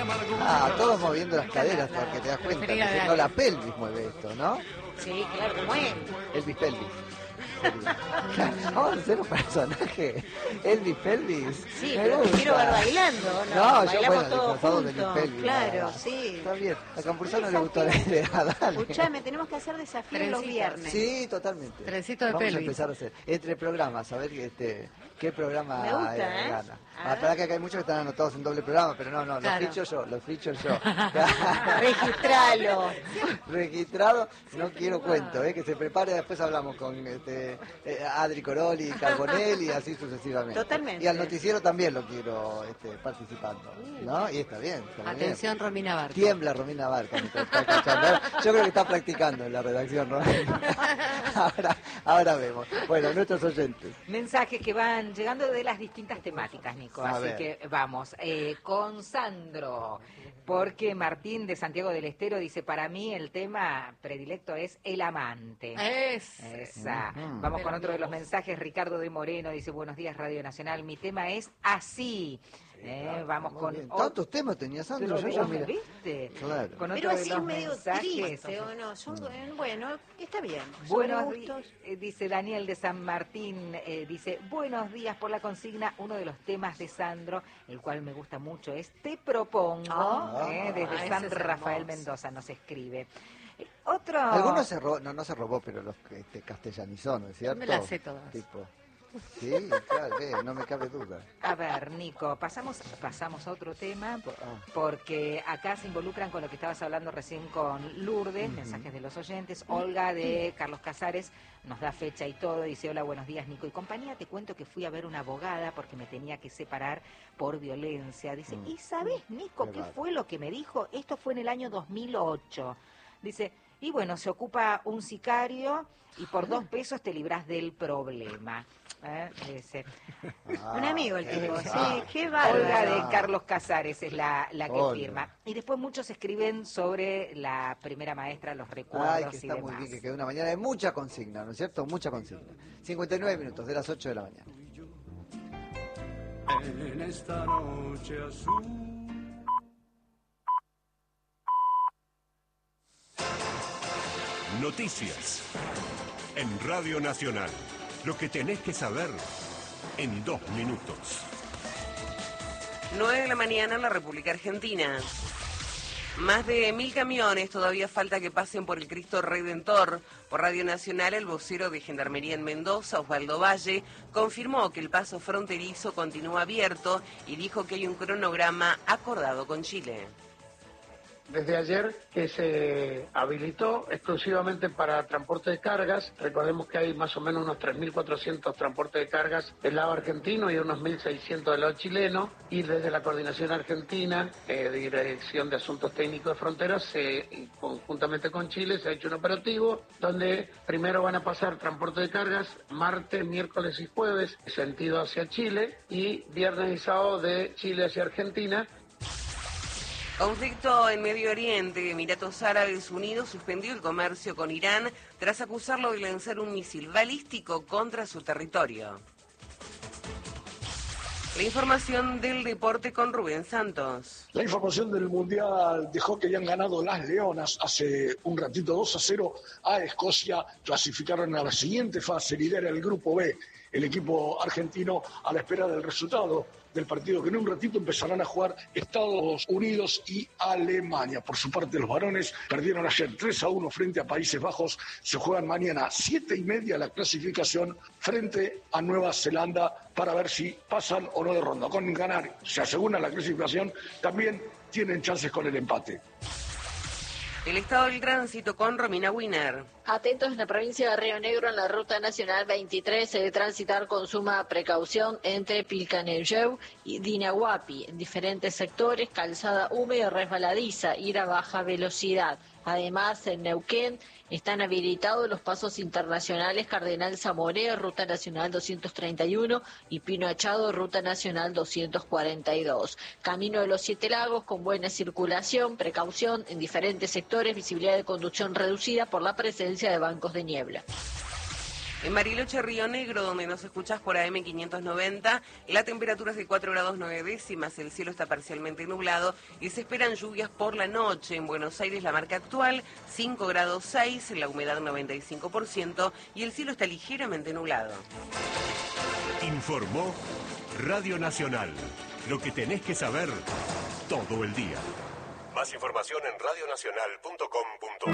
Todos moviendo las caderas, porque te das cuenta, que no la pelvis mueve esto, ¿no? Sí, claro, como él. Elvis Pelvis. Vamos a hacer un personaje, Elvis Pelvis. Sí, pero te quiero ver bailando, ¿no? No, yo bailamos todos disfrazado de juntos. Elvis Pelvis. Claro, sí. Está bien, a Campuzano le gustó la idea, dale. Escuchame, tenemos que hacer desafíos los viernes. Sí, totalmente. Trencito de Vamos pelvis. a empezar a hacer, entre programas, a ver qué programa Me gusta, gana. Para que acá hay muchos que están anotados en doble programa, pero no, Claro. los ficho yo. Registralo. Registrado, no quiero cuento, que se prepare, después hablamos con Adri Coroli, Carbonelli y así sucesivamente. Totalmente. Y al noticiero también lo quiero participando, ¿no? Y está bien. Atención, Romina Barco. Tiembla Romina Barca, me está escuchando. Yo creo que está practicando en la redacción, Romina. Ahora vemos. Bueno, nuestros oyentes. Mensajes que van llegando de las distintas temáticas, Nico. A Así ver. que vamos. Con Sandro, porque Martín de Santiago del Estero dice, para mí el tema predilecto es el amante. Esa. Vamos con otro de los mensajes. Ricardo de Moreno dice, buenos días Radio Nacional, mi tema es así. Vamos Muy con bien. Tantos temas tenía Sandro, yo Pero, mira. ¿viste? Claro. Con otro Pero de así los es medio mensajes. triste, ¿o no? Bueno, está bien. Buenos Sobre días, gustos. dice Daniel de San Martín, dice, buenos días por la consigna, uno de los temas de Sandro, el cual me gusta mucho, es Te Propongo, desde ese San es Rafael hermoso. Mendoza nos escribe. Otro... Algunos se robó, no se robó, pero los que castellanizó, ¿no es cierto? Me las sé todas. Tipo, sí, claro, no me cabe duda. A ver, Nico, pasamos a otro tema, porque acá se involucran con lo que estabas hablando recién con Lourdes, mensajes de los oyentes. Olga de Carlos Casares nos da fecha y todo, dice, hola, buenos días, Nico y compañía, te cuento que fui a ver una abogada porque me tenía que separar por violencia. Dice, ¿y sabes, Nico, qué fue lo que me dijo? Esto fue en el año 2008. Dice, y bueno, se ocupa un sicario y por 2 pesos te librás del problema. Dice. Un amigo el tipo, sí, qué Olga bárbaro. de Carlos Casares es la que Olga. firma. Y después muchos escriben sobre la primera maestra, los recuerdos Ay, que y está demás. muy bien, que quedó una mañana de mucha consigna, ¿no es cierto? Mucha consigna. 59 minutos, de las 8 de la mañana. En esta noche azul. Noticias en Radio Nacional. Lo que tenés que saber en 2 minutos. 9 de la mañana en la República Argentina. Más de 1000 camiones todavía falta que pasen por el Cristo Redentor. Por Radio Nacional, el vocero de Gendarmería en Mendoza, Osvaldo Valle, confirmó que el paso fronterizo continúa abierto y dijo que hay un cronograma acordado con Chile. Desde ayer que se habilitó exclusivamente para transporte de cargas. Recordemos que hay más o menos unos 3.400 transportes de cargas del lado argentino y unos 1.600 del lado chileno. Y desde la Coordinación Argentina, Dirección de Asuntos Técnicos de Fronteras, conjuntamente con Chile, se ha hecho un operativo donde primero van a pasar transporte de cargas martes, miércoles y jueves, sentido hacia Chile, y viernes y sábado de Chile hacia Argentina. Conflicto en Medio Oriente. Emiratos Árabes Unidos suspendió el comercio con Irán tras acusarlo de lanzar un misil balístico contra su territorio. La información del deporte con Rubén Santos. La información del Mundial dejó que habían ganado las Leonas hace un ratito 2-0 a Escocia. Clasificaron a la siguiente fase, lidera el grupo B. El equipo argentino a la espera del resultado del partido que en un ratito empezarán a jugar Estados Unidos y Alemania. Por su parte, los varones perdieron ayer 3-1 frente a Países Bajos. Se juegan mañana 7:30 la clasificación frente a Nueva Zelanda para ver si pasan o no de ronda. Con ganar se asegura la clasificación, también tienen chances con el empate. El estado del tránsito con Romina Wiener. Atentos en la provincia de Río Negro en la ruta nacional 23, se debe transitar con suma precaución entre Pilcanelleu y Dinahuapi. En diferentes sectores, calzada húmeda y resbaladiza, ir a baja velocidad. Además, en Neuquén están habilitados los pasos internacionales Cardenal Zamoré, Ruta Nacional 231, y Pino Achado, Ruta Nacional 242. Camino de los Siete Lagos con buena circulación, precaución en diferentes sectores, visibilidad de conducción reducida por la presencia de bancos de niebla. En Bariloche, Río Negro, donde nos escuchás por AM 590, la temperatura es de 4 grados 9 décimas, el cielo está parcialmente nublado y se esperan lluvias por la noche. En Buenos Aires, la marca actual, 5 grados 6, la humedad 95% y el cielo está ligeramente nublado. Informó Radio Nacional. Lo que tenés que saber todo el día. Más información en radionacional.com.ar.